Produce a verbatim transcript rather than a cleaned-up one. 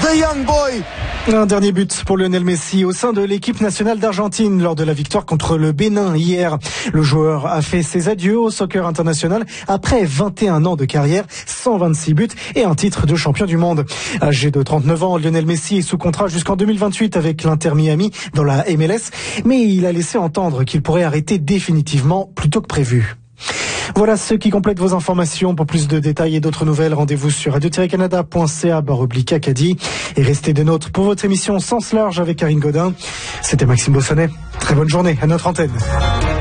The Young Boy. Un dernier but pour Lionel Messi au sein de l'équipe nationale d'Argentine lors de la victoire contre le Bénin hier. Le joueur a fait ses adieux au soccer international après vingt et un ans de carrière, cent vingt-six buts et un titre de champion du monde. Âgé de trente-neuf ans, Lionel Messi est sous contrat jusqu'en deux mille vingt-huit avec l'Inter Miami dans la M L S, mais il a laissé entendre qu'il pourrait arrêter définitivement plus tôt que prévu. Voilà ce qui complète vos informations. Pour plus de détails et d'autres nouvelles, rendez-vous sur radio tiret canada point c a barre oblique Acadie et restez des nôtres pour votre émission Sens Large avec Karine Godin. C'était Maxime Bossonnet. Très bonne journée à notre antenne.